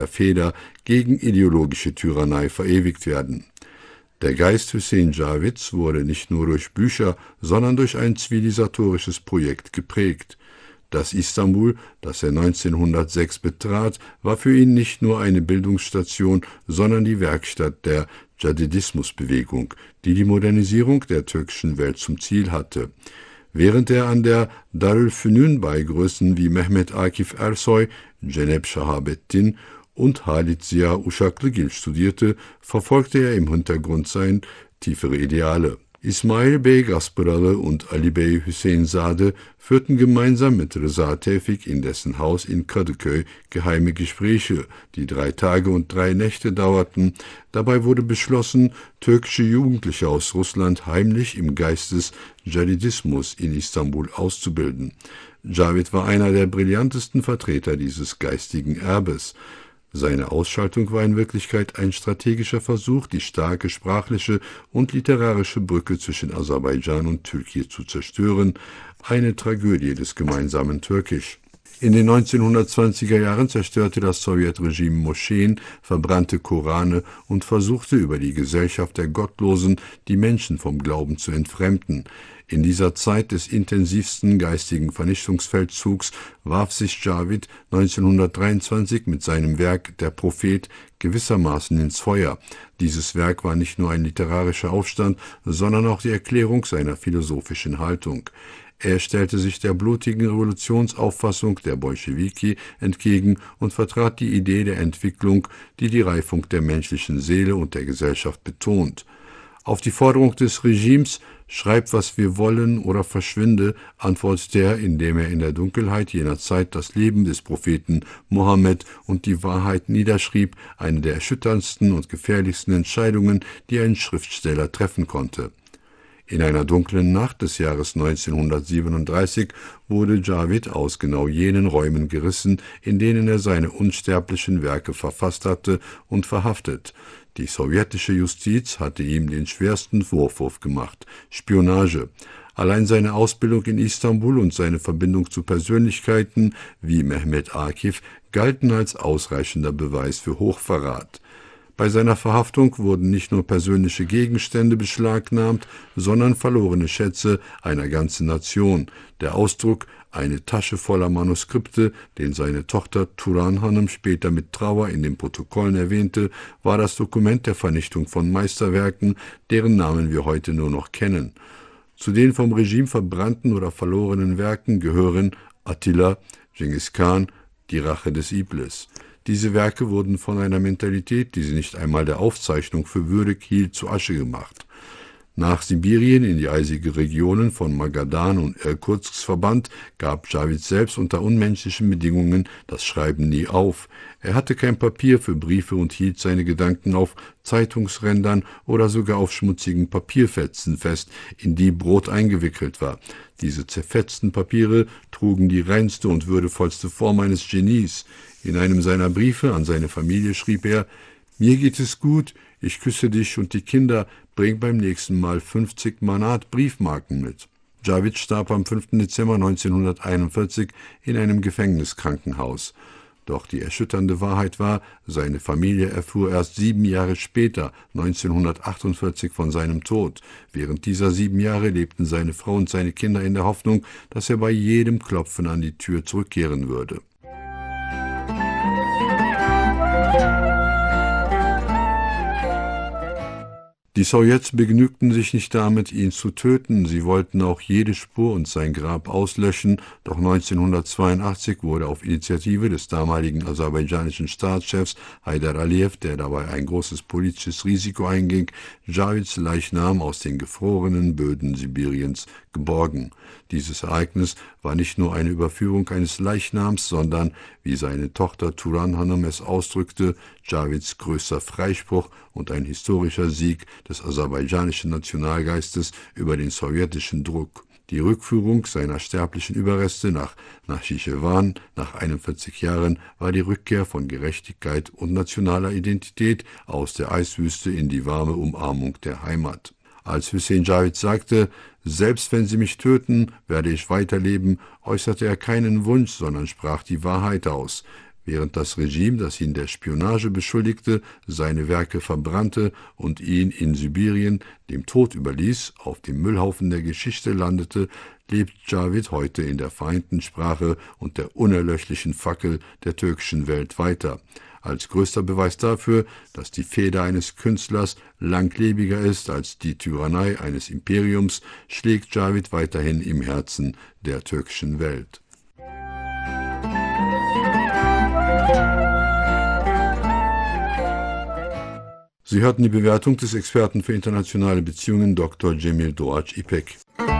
Feder gegen ideologische Tyrannei verewigt werden. Der Geist Hüseyin Cavids wurde nicht nur durch Bücher, sondern durch ein zivilisatorisches Projekt geprägt. Das Istanbul, das er 1906 betrat, war für ihn nicht nur eine Bildungsstation, sondern die Werkstatt der Dschihadismusbewegung, die die Modernisierung der türkischen Welt zum Ziel hatte. Während er an der Darülfünun bei Größen wie Mehmet Akif Ersoy, Cenep Şahabettin und Halit Ziya Uşaklıgil studierte, verfolgte er im Hintergrund tiefere Ideale. Ismail Bey Gaspıralı und Ali Bey Hüseyinzade führten gemeinsam mit Rıza Tevfik in dessen Haus in Kadıköy geheime Gespräche, die 3 Tage und 3 Nächte dauerten. Dabei wurde beschlossen, türkische Jugendliche aus Russland heimlich im Geist des Dschihadismus in Istanbul auszubilden. Cavid war einer der brillantesten Vertreter dieses geistigen Erbes. Seine Ausschaltung war in Wirklichkeit ein strategischer Versuch, die starke sprachliche und literarische Brücke zwischen Aserbaidschan und Türkei zu zerstören, eine Tragödie des gemeinsamen Türkisch. In den 1920er Jahren zerstörte das Sowjetregime Moscheen, verbrannte Korane und versuchte über die Gesellschaft der Gottlosen die Menschen vom Glauben zu entfremden. In dieser Zeit des intensivsten geistigen Vernichtungsfeldzugs warf sich Cavid 1923 mit seinem Werk »Der Prophet« gewissermaßen ins Feuer. Dieses Werk war nicht nur ein literarischer Aufstand, sondern auch die Erklärung seiner philosophischen Haltung. Er stellte sich der blutigen Revolutionsauffassung der Bolschewiki entgegen und vertrat die Idee der Entwicklung, die die Reifung der menschlichen Seele und der Gesellschaft betont. Auf die Forderung des Regimes »Schreib, was wir wollen oder verschwinde«, antwortet er, indem er in der Dunkelheit jener Zeit das Leben des Propheten Mohammed und die Wahrheit niederschrieb, eine der erschütterndsten und gefährlichsten Entscheidungen, die ein Schriftsteller treffen konnte. In einer dunklen Nacht des Jahres 1937 wurde Cavid aus genau jenen Räumen gerissen, in denen er seine unsterblichen Werke verfasst hatte, und verhaftet. Die sowjetische Justiz hatte ihm den schwersten Vorwurf gemacht: Spionage. Allein seine Ausbildung in Istanbul und seine Verbindung zu Persönlichkeiten wie Mehmet Akif galten als ausreichender Beweis für Hochverrat. Bei seiner Verhaftung wurden nicht nur persönliche Gegenstände beschlagnahmt, sondern verlorene Schätze einer ganzen Nation. Der Ausdruck »eine Tasche voller Manuskripte«, den seine Tochter Turan Hanım später mit Trauer in den Protokollen erwähnte, war das Dokument der Vernichtung von Meisterwerken, deren Namen wir heute nur noch kennen. Zu den vom Regime verbrannten oder verlorenen Werken gehören Attila, Genghis Khan, die Rache des Iblis. Diese Werke wurden von einer Mentalität, die sie nicht einmal der Aufzeichnung für würdig hielt, zu Asche gemacht. Nach Sibirien in die eisige Regionen von Magadan und Irkutsk verbannt, gab Cavid selbst unter unmenschlichen Bedingungen das Schreiben nie auf. Er hatte kein Papier für Briefe und hielt seine Gedanken auf Zeitungsrändern oder sogar auf schmutzigen Papierfetzen fest, in die Brot eingewickelt war. Diese zerfetzten Papiere trugen die reinste und würdevollste Form eines Genies. In einem seiner Briefe an seine Familie schrieb er: »Mir geht es gut, ich küsse dich und die Kinder, bring beim nächsten Mal 50 Manat Briefmarken mit.« Cavid starb am 5. Dezember 1941 in einem Gefängniskrankenhaus. Doch die erschütternde Wahrheit war, seine Familie erfuhr erst 7 Jahre später, 1948, von seinem Tod. Während dieser 7 Jahre lebten seine Frau und seine Kinder in der Hoffnung, dass er bei jedem Klopfen an die Tür zurückkehren würde. Die Sowjets begnügten sich nicht damit, ihn zu töten, sie wollten auch jede Spur und sein Grab auslöschen, doch 1982 wurde auf Initiative des damaligen aserbaidschanischen Staatschefs Haydar Aliyev, der dabei ein großes politisches Risiko einging, Cavids Leichnam aus den gefrorenen Böden Sibiriens geborgen. Dieses Ereignis war nicht nur eine Überführung eines Leichnams, sondern, wie seine Tochter Turan Hanım es ausdrückte, Cavids größter Freispruch und ein historischer Sieg des aserbaidschanischen Nationalgeistes über den sowjetischen Druck. Die Rückführung seiner sterblichen Überreste nach Nachichevan nach 41 Jahren war die Rückkehr von Gerechtigkeit und nationaler Identität aus der Eiswüste in die warme Umarmung der Heimat. Als Hüseyin Cavid sagte, »Selbst wenn sie mich töten, werde ich weiterleben«, äußerte er keinen Wunsch, sondern sprach die Wahrheit aus. während das Regime, das ihn der Spionage beschuldigte, seine Werke verbrannte und ihn in Sibirien dem Tod überließ, auf dem Müllhaufen der Geschichte landete, lebt Cavit heute in der vereinten Sprache und der unerlöschlichen Fackel der türkischen Welt weiter. Als größter Beweis dafür, dass die Feder eines Künstlers langlebiger ist als die Tyrannei eines Imperiums, schlägt Cavit weiterhin im Herzen der türkischen Welt. Sie hörten die Bewertung des Experten für internationale Beziehungen Dr. Cemil Doğaç İpek.